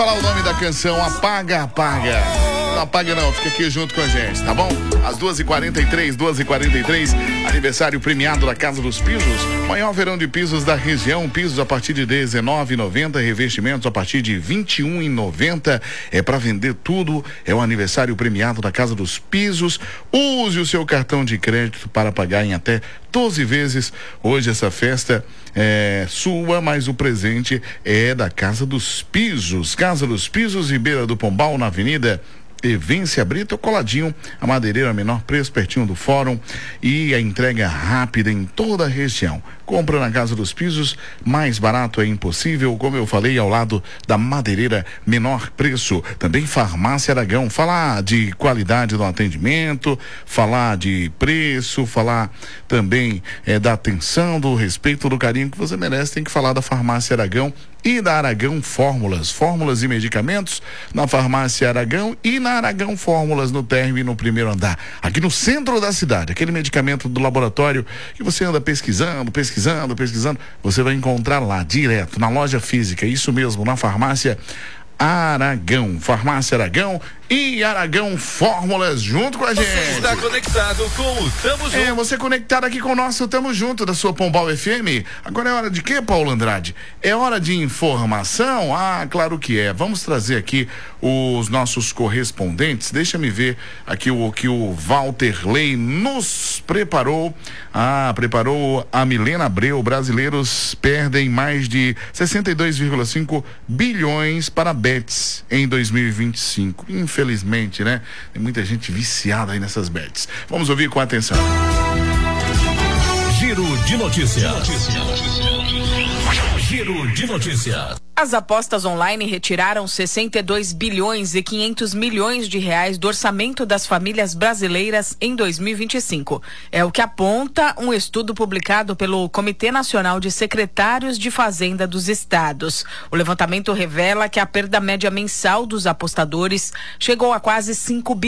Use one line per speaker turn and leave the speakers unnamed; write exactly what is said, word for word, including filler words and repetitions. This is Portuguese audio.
Falar o nome da canção, Apaga, Apaga. Não apaga não, fica aqui junto com a gente, tá bom? Às duas e quarenta e três, duas e quarenta e três, aniversário premiado da Casa dos Pisos. Maior verão de pisos da região, pisos a partir de dezenove reais e noventa centavos, revestimentos a partir de vinte e um reais e noventa centavos. É para vender tudo, é o aniversário premiado da Casa dos Pisos. Use o seu cartão de crédito para pagar em até doze vezes. Hoje essa festa é sua, mas o presente é da Casa dos Pisos. Casa dos Pisos, Ribeira do Pombal, na Avenida Evência Brito, coladinho, a madeireira menor preço, pertinho do fórum, e a entrega rápida em toda a região. Compra na Casa dos Pisos, mais barato é impossível, como eu falei, ao lado da madeireira menor preço. Também Farmácia Aragão, falar de qualidade do atendimento, falar de preço, falar também é, da atenção, do respeito, do carinho que você merece, tem que falar da Farmácia Aragão e da Aragão Fórmulas, fórmulas e medicamentos na Farmácia Aragão e na Aragão Fórmulas, no térreo e no primeiro andar, aqui no centro da cidade. Aquele medicamento do laboratório que você anda pesquisando, pesquisando, pesquisando, você vai encontrar lá, direto, na loja física, isso mesmo, na Farmácia Aragão, Farmácia Aragão e Aragão Fórmulas, junto com a gente.
Você está conectado com o Tamo Junto.
É, você conectado aqui com o nosso Tamo Junto da sua Pombal F M. Agora é hora de quê, Paulo Andrade? É hora de informação? Ah, claro que é. Vamos trazer aqui os nossos correspondentes. Deixa-me ver aqui o que o Walter Ley nos preparou. Ah, preparou a Milena Abreu. Brasileiros perdem mais de sessenta e dois vírgula cinco bilhões para bets em dois mil e vinte e cinco. Infelizmente, né? Tem muita gente viciada aí nessas bets. Vamos ouvir com atenção.
Giro de notícias. Giro de notícias.
As apostas online retiraram sessenta e dois bilhões e quinhentos milhões de reais do orçamento das famílias brasileiras em dois mil e vinte e cinco. É o que aponta um estudo publicado pelo Comitê Nacional de Secretários de Fazenda dos Estados. O levantamento revela que a perda média mensal dos apostadores chegou a quase cinco bilhões.